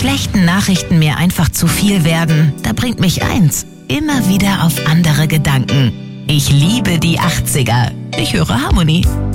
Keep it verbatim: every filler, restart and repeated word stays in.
schlechten Nachrichten mir einfach zu viel werden, da bringt mich eins immer wieder auf andere Gedanken. Ich liebe die achtziger. Ich höre Harmonie.